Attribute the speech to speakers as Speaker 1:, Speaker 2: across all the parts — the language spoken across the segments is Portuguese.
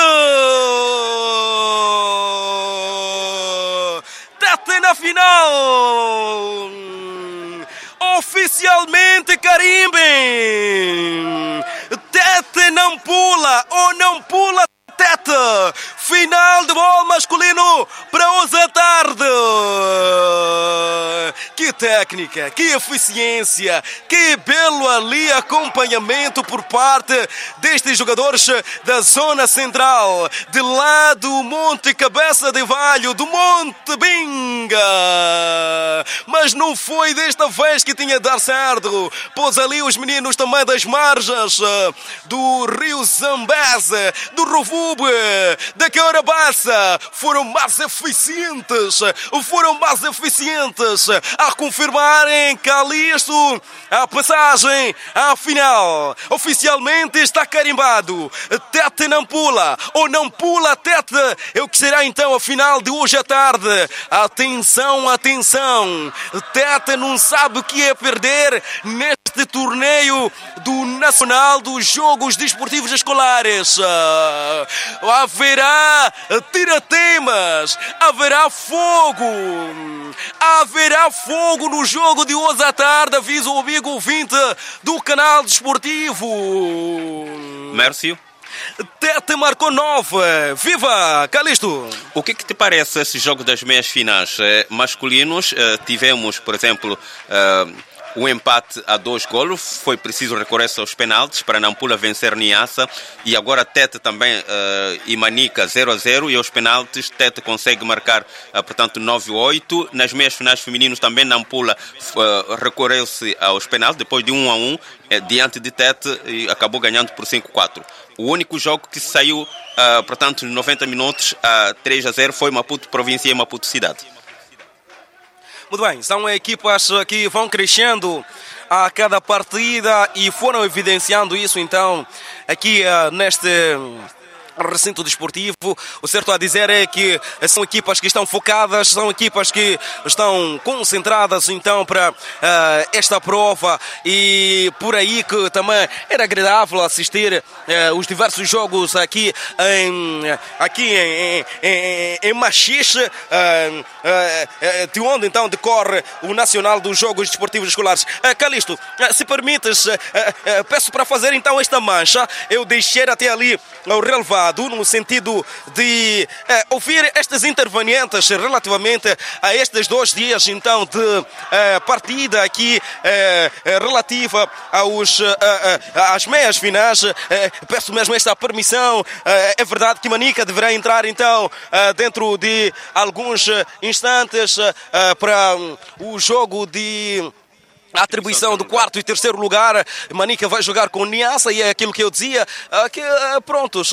Speaker 1: Tete na final! Oficialmente carimbem! Tete não pula ou não pula Tete! Final de bola masculino para hoje à tarde! Que técnica, que eficiência, que belo ali acompanhamento por parte destes jogadores da zona central, de lá do Monte Cabeça de Valho, do Monte Binga. Mas não foi desta vez que tinha de dar certo, pois ali os meninos também das margens do Rio Zambeze, do Rovube, da Carabaça, foram mais eficientes a confirmarem Calixto a passagem à final. Oficialmente está carimbado. Tete não pula ou não pula Tete. É o que será então a final de hoje à tarde. Atenção, atenção. Tete não sabe o que é perder neste torneio do Nacional dos Jogos Desportivos Escolares. Haverá tiratemas, haverá fogo no jogo de hoje à tarde, avisa o amigo ouvinte do canal desportivo.
Speaker 2: Mércio.
Speaker 1: Tete marcou 9. Viva, Calixto!
Speaker 2: O que te parece esse jogo das meias finais? Masculinos, tivemos, por exemplo, o empate a 2 golos, foi preciso recorrer aos penaltis para Nampula vencer Niassa, e agora Tete também e Manica 0-0, e aos penaltis Tete consegue marcar, portanto, 9-8. Nas meias finais femininos também Nampula recorreu-se aos penaltis, depois de 1-1, diante de Tete, e acabou ganhando por 5-4. O único jogo que saiu, portanto, 90 minutos a 3-0 foi Maputo Província e Maputo Cidade.
Speaker 1: Muito bem, são equipas que vão crescendo a cada partida e foram evidenciando isso então aqui neste recinto desportivo. O certo a dizer é que são equipas que estão focadas, são equipas que estão concentradas então para esta prova, e por aí que também era agradável assistir os diversos jogos aqui em Machixe, de onde então decorre o Nacional dos Jogos Desportivos Escolares. Calixto, se permites, peço para fazer então esta mancha. Eu deixei até ali o relevado no sentido de ouvir estas intervenientes relativamente a estes 2 dias então de partida aqui relativa às meias finais. Peço mesmo esta permissão. É verdade que Manica deverá entrar então dentro de alguns instantes para o jogo de a atribuição do 4º e 3º lugar. Manica vai jogar com Niassa, e é aquilo que eu dizia, que prontos,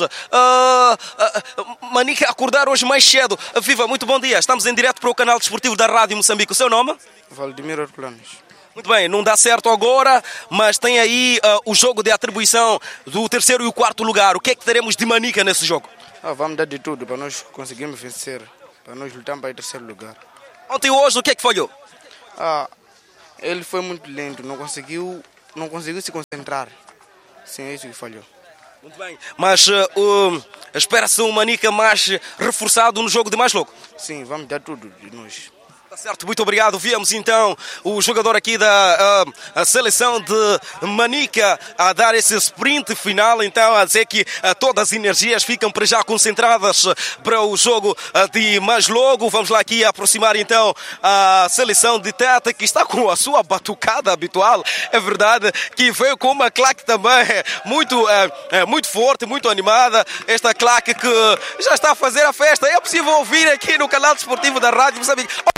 Speaker 1: Manica acordar hoje mais cedo. Viva, muito bom dia, estamos em direto para o canal desportivo da Rádio Moçambique. O seu nome?
Speaker 3: Valdemiro Herculanes.
Speaker 1: Muito bem, não dá certo agora, mas tem aí o jogo de atribuição do 3º e o 4º lugar. O que é que teremos de Manica nesse jogo?
Speaker 3: Vamos dar de tudo para nós conseguirmos vencer, para nós lutar para o 3º lugar.
Speaker 1: Ontem e hoje, o que é que falhou?
Speaker 3: Ele foi muito lento, não conseguiu se concentrar. Sim, é isso que falhou.
Speaker 1: Muito bem, mas espera-se um Manica mais reforçado no jogo de mais logo?
Speaker 3: Sim, vamos dar tudo de nós.
Speaker 1: Tá certo, muito obrigado. Víamos então o jogador aqui da seleção de Manica a dar esse sprint final, então a dizer que todas as energias ficam para já concentradas para o jogo de mais logo. Vamos lá aqui aproximar então a seleção de Tete, que está com a sua batucada habitual. É verdade que veio com uma claque também muito forte, muito animada. Esta claque que já está a fazer a festa. É possível ouvir aqui no canal desportivo da Rádio Moçambique.